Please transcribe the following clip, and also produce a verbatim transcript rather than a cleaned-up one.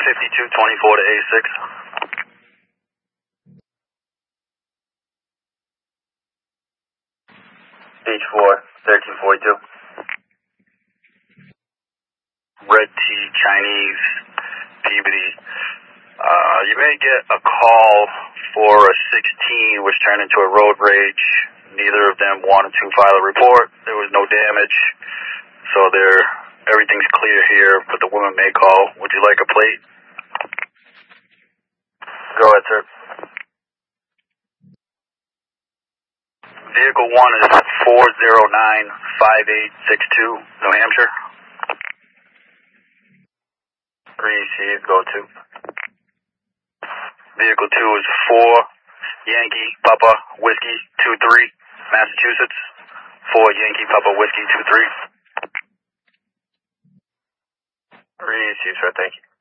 fifty-two twenty-four to A six. H four, thirteen forty-two. Red T, Chinese, Peabody. Uh, you may get a call for a sixteen which turned into a road rage. Neither of them wanted to file a report. There was no damage. So they're, everything's clear here, but the woman may call. Would you like a plate? Go ahead, sir. Vehicle one is four zero nine five eight six two, New Hampshire. Receive, go to. Vehicle two is four Yankee Papa Whiskey two three, Massachusetts. four Yankee Papa Whiskey two three. Receive, sir, thank you.